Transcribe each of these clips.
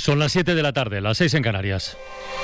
Son las 7 de la tarde, las 6 en Canarias.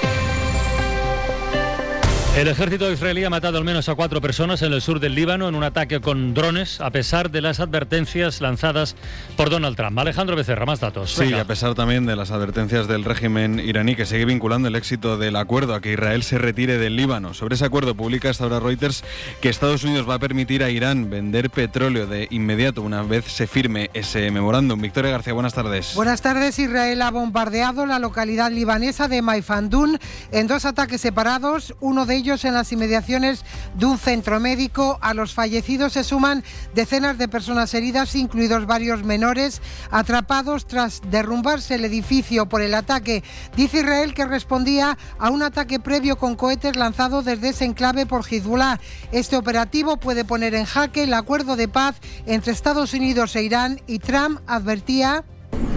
El ejército israelí ha matado al menos a 4 personas en el sur del Líbano en un ataque con drones, a pesar de las advertencias lanzadas por Donald Trump. Alejandro Becerra, más datos. Sí, a pesar también de las advertencias del régimen iraní, que sigue vinculando el éxito del acuerdo a que Israel se retire del Líbano. Sobre ese acuerdo publica hasta ahora Reuters que Estados Unidos va a permitir a Irán vender petróleo de inmediato una vez se firme ese memorándum. Victoria García, buenas tardes. Buenas tardes. Israel ha bombardeado la localidad libanesa de Maifandún en 2 ataques separados, uno de ellos en las inmediaciones de un centro médico. A los fallecidos se suman decenas de personas heridas, incluidos varios menores, atrapados tras derrumbarse el edificio por el ataque. Dice Israel que respondía a un ataque previo con cohetes lanzado desde ese enclave por Hezbollah. Este operativo puede poner en jaque el acuerdo de paz entre Estados Unidos e Irán, y Trump advertía: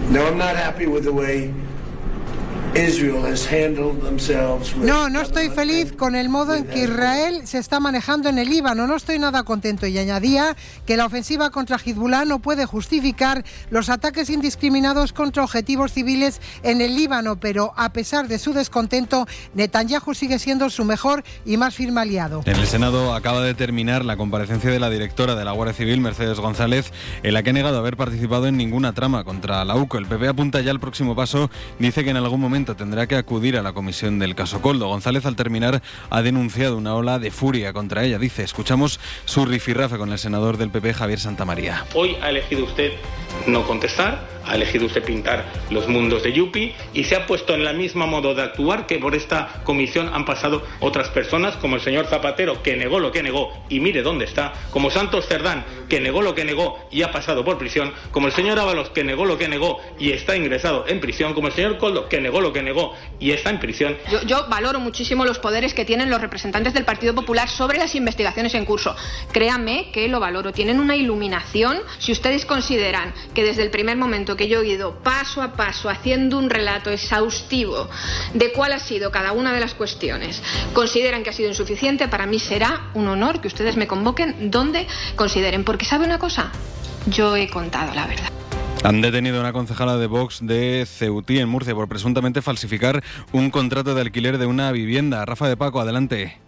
No estoy feliz con el modo en que Israel se está manejando en el Líbano. No estoy nada contento. Y añadía que la ofensiva contra Hezbollah no puede justificar los ataques indiscriminados contra objetivos civiles en el Líbano. Pero a pesar de su descontento, Netanyahu sigue siendo su mejor y más firme aliado. En el Senado acaba de terminar la comparecencia de la directora de la Guardia Civil, Mercedes González, en la que ha negado haber participado en ninguna trama contra la UCO. El PP apunta ya al próximo paso. Dice que en algún momento tendrá que acudir a la comisión del caso Koldo. González, al terminar, ha denunciado una ola de furia contra ella. Dice, escuchamos su rifirrafe con el senador del PP, Javier Santamaría. Hoy ha elegido usted no contestar, ha elegido usted pintar los mundos de Yupi y se ha puesto en la misma modo de actuar que por esta comisión han pasado otras personas, como el señor Zapatero, que negó lo que negó y mire dónde está, como Santos Cerdán, que negó lo que negó y ha pasado por prisión, como el señor Ábalos, que negó lo que negó y está ingresado en prisión, como el señor Koldo, que negó lo que negó y está en prisión. Yo valoro muchísimo los poderes que tienen los representantes del Partido Popular sobre las investigaciones en curso. Créanme que lo valoro. Tienen una iluminación. Si ustedes consideran que desde el primer momento que yo he ido paso a paso haciendo un relato exhaustivo de cuál ha sido cada una de las cuestiones, consideran que ha sido insuficiente, para mí será un honor que ustedes me convoquen donde consideren. Porque ¿sabe una cosa? Yo he contado la verdad. Han detenido a una concejala de Vox de Ceutí, en Murcia, por presuntamente falsificar un contrato de alquiler de una vivienda. Rafa de Paco, adelante.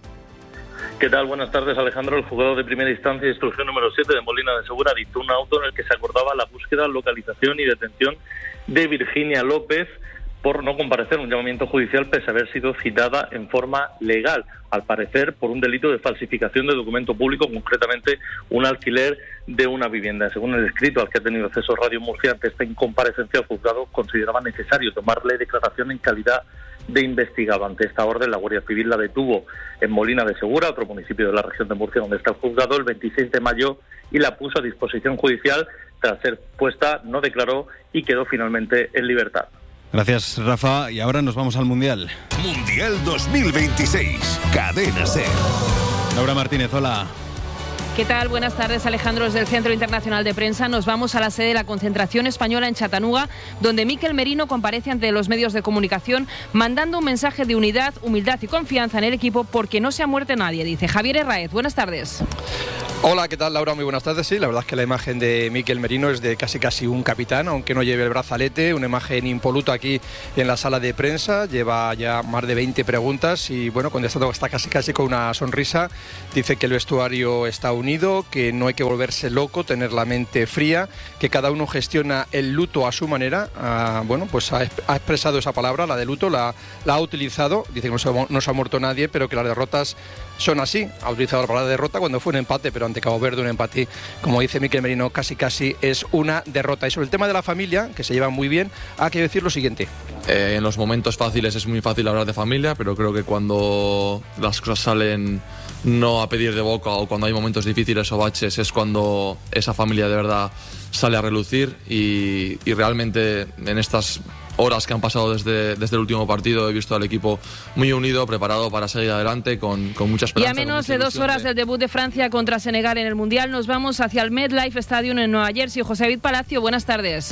¿Qué tal? Buenas tardes, Alejandro. El juzgado de primera instancia y instrucción número 7 de Molina de Segura dictó un auto en el que se acordaba la búsqueda, localización y detención de Virginia López por no comparecer a un llamamiento judicial pese a haber sido citada en forma legal, al parecer por un delito de falsificación de documento público, concretamente un alquiler de una vivienda. Según el escrito al que ha tenido acceso Radio Murcia, ante esta incomparecencia, el juzgado consideraba necesario tomarle declaración en calidad de investigado. Ante esta orden, la Guardia Civil la detuvo en Molina de Segura, otro municipio de la región de Murcia donde está el juzgado, el 26 de mayo y la puso a disposición judicial. Tras ser puesta, no declaró y quedó finalmente en libertad. Gracias, Rafa. Y ahora nos vamos al Mundial. Mundial 2026, Cadena SER. Laura Martínez, hola. ¿Qué tal? Buenas tardes, Alejandro. Desde el Centro Internacional de Prensa nos vamos a la sede de la concentración española en Chattanooga, donde Mikel Merino comparece ante los medios de comunicación mandando un mensaje de unidad, humildad y confianza en el equipo porque no se ha muerto nadie, dice. Javier Herráez, buenas tardes. Hola, ¿qué tal, Laura? Muy buenas tardes. Sí, la verdad es que la imagen de Mikel Merino es de casi un capitán, aunque no lleve el brazalete, una imagen impoluta aquí en la sala de prensa. Lleva ya más de 20 preguntas y, bueno, contestando está casi con una sonrisa. Dice que el vestuario está unido, que no hay que volverse loco, tener la mente fría, que cada uno gestiona el luto a su manera. Bueno, pues ha expresado esa palabra, la de luto, la ha utilizado. Dice que no se ha muerto nadie, pero que las derrotas son así. Ha utilizado la palabra derrota cuando fue un empate, pero ante Cabo Verde un empate, como dice Mikel Merino, casi es una derrota. Y sobre el tema de la familia, que se lleva muy bien, hay que decir lo siguiente. En los momentos fáciles es muy fácil hablar de familia, pero creo que cuando las cosas salen no a pedir de boca o cuando hay momentos difíciles o baches es cuando esa familia de verdad sale a relucir y realmente en estas horas que han pasado desde el último partido he visto al equipo muy unido, preparado para seguir adelante con mucha esperanza. Y a menos de 2 horas del debut de Francia contra Senegal en el Mundial nos vamos hacia el MetLife Stadium en Nueva Jersey. José David Palacio, buenas tardes.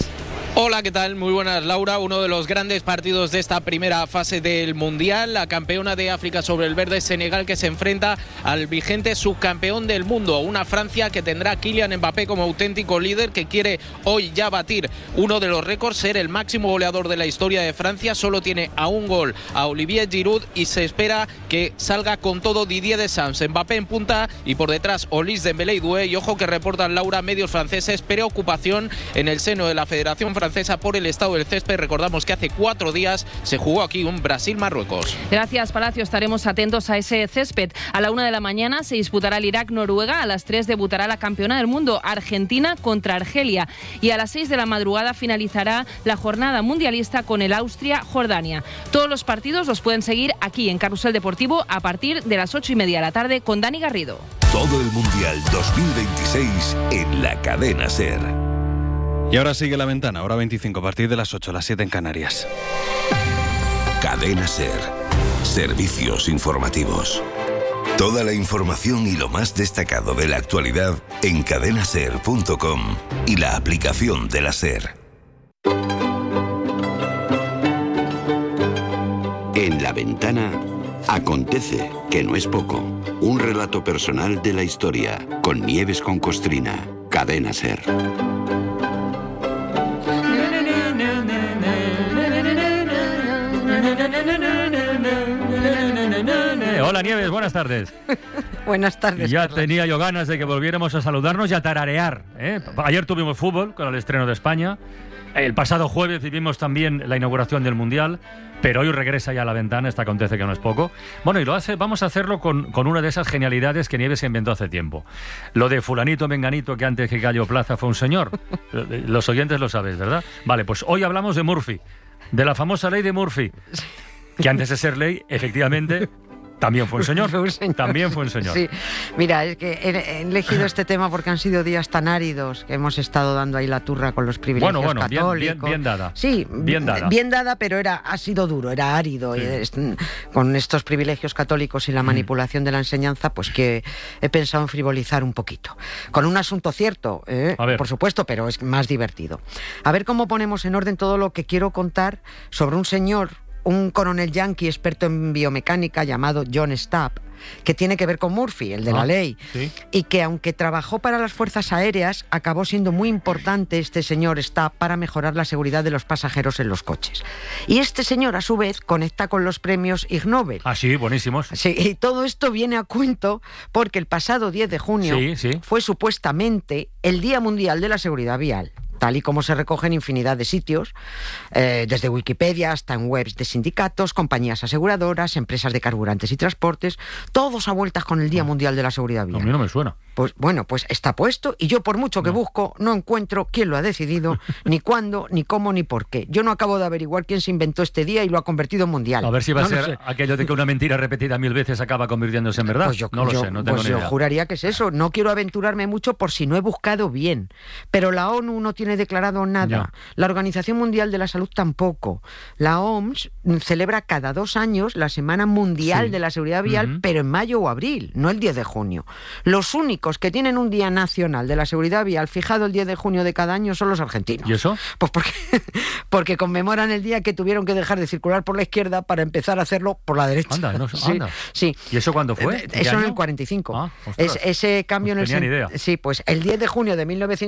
Hola, ¿qué tal? Muy buenas, Laura. Uno de los grandes partidos de esta primera fase del Mundial, la campeona de África sobre el verde Senegal, que se enfrenta al vigente subcampeón del mundo, una Francia que tendrá a Kylian Mbappé como auténtico líder, que quiere hoy ya batir uno de los récords, ser el máximo goleador de la historia de Francia. Solo tiene a un gol a Olivier Giroud y se espera que salga con todo Didier Deschamps. Mbappé en punta y por detrás Olis, Dembélé y Doué. Y ojo que reportan, Laura, medios franceses, preocupación en el seno de la Federación Francesa por el estado del césped. Recordamos que hace 4 días se jugó aquí un Brasil-Marruecos. Gracias, Palacio. Estaremos atentos a ese césped. A la 1 de la mañana se disputará el Irak-Noruega. A las 3 debutará la campeona del mundo, Argentina contra Argelia. Y a las 6 de la madrugada finalizará la jornada mundialista con el Austria-Jordania. Todos los partidos los pueden seguir aquí en Carrusel Deportivo a partir de las 8:30 de la tarde con Dani Garrido. Todo el Mundial 2026 en la cadena SER. Y ahora sigue La Ventana, hora 25, a partir de las 8, las 7 en Canarias. Cadena SER. Servicios informativos. Toda la información y lo más destacado de la actualidad en cadenaser.com y la aplicación de la SER. En La Ventana acontece, que no es poco. Un relato personal de la historia con Nieves con Costrina. Cadena SER. Hola, Nieves, buenas tardes. Buenas tardes. Ya Carlos. tenía yo ganas de que volviéramos a saludarnos y a tararear, ¿eh? Ayer tuvimos fútbol con el estreno de España. El pasado jueves vivimos también la inauguración del Mundial, pero hoy regresa ya a La Ventana, esta acontece que no es poco. Bueno, y vamos a hacerlo con una de esas genialidades que Nieves se inventó hace tiempo. Lo de fulanito menganito que antes que Gallo Plaza fue un señor. Los oyentes lo sabéis, ¿verdad? Vale, pues hoy hablamos de Murphy, de la famosa ley de Murphy, que antes de ser ley, efectivamente, también fue un señor. También fue un señor. Sí, mira, es que he elegido este tema porque han sido días tan áridos que hemos estado dando ahí la turra con los privilegios católicos. Bien dada. Sí, bien dada, pero ha sido duro, era árido. Sí. Y con estos privilegios católicos y la manipulación de la enseñanza, pues que he pensado en frivolizar un poquito. Con un asunto cierto, por supuesto, pero es más divertido. A ver cómo ponemos en orden todo lo que quiero contar sobre un señor, un coronel yanqui experto en biomecánica llamado John Stapp, que tiene que ver con Murphy, el de la ley, sí. Y que aunque trabajó para las fuerzas aéreas, acabó siendo muy importante este señor Stapp para mejorar la seguridad de los pasajeros en los coches. Y este señor, a su vez, conecta con los premios Ig Nobel. Ah, sí, buenísimos. Sí, y todo esto viene a cuento porque el pasado 10 de junio fue supuestamente el Día Mundial de la Seguridad Vial, tal y como se recoge en infinidad de sitios, desde Wikipedia hasta en webs de sindicatos, compañías aseguradoras, empresas de carburantes y transportes, todos a vueltas con el Día Mundial de la Seguridad Vial. A mí no me suena. Pues bueno, pues está puesto y yo por mucho que busco no encuentro quién lo ha decidido, ni cuándo, ni cómo, ni por qué. Yo no acabo de averiguar quién se inventó este día y lo ha convertido en mundial. A ver si va a ser aquello de que una mentira repetida 1000 veces acaba convirtiéndose en verdad. Pues no lo sé, no tengo ni idea. Yo juraría que es eso. No quiero aventurarme mucho por si no he buscado bien. Pero la ONU no tiene declarado nada. Ya. La Organización Mundial de la Salud tampoco. La OMS celebra cada 2 años la Semana Mundial de la Seguridad Vial, pero en mayo o abril, no el 10 de junio. Los únicos que tienen un Día Nacional de la Seguridad Vial fijado el 10 de junio de cada año son los argentinos. ¿Y eso? Pues porque conmemoran el día que tuvieron que dejar de circular por la izquierda para empezar a hacerlo por la derecha. Anda, anda. Sí. ¿Y eso cuándo fue? Eso en el 45. Ese cambio pues en el idea. Sí, pues el 10 de junio de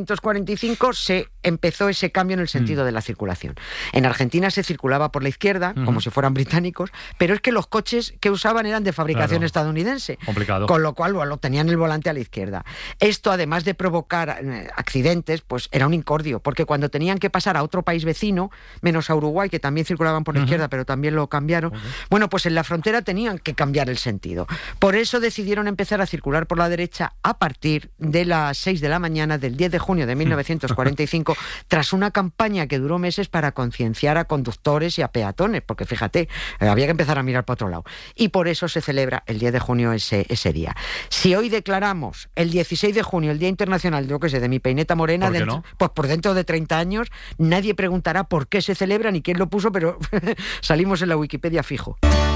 1945 se empezó ese cambio en el sentido de la circulación. En Argentina se circulaba por la izquierda, como si fueran británicos, pero es que los coches que usaban eran de fabricación estadounidense. Complicado. Con lo cual, bueno, tenían el volante a la izquierda. Esto, además de provocar accidentes, pues era un incordio, porque cuando tenían que pasar a otro país vecino, menos a Uruguay, que también circulaban por la izquierda, pero también lo cambiaron, bueno, pues en la frontera tenían que cambiar el sentido. Por eso decidieron empezar a circular por la derecha a partir de las 6 de la mañana del 10 de junio de 1945, tras una campaña que duró meses para concienciar a conductores y a peatones, porque fíjate, había que empezar a mirar para otro lado. Y por eso se celebra el 10 de junio ese día. Si hoy declaramos el 16 de junio el Día Internacional de mi peineta morena, pues por dentro de 30 años nadie preguntará por qué se celebra ni quién lo puso, pero salimos en la Wikipedia fijo.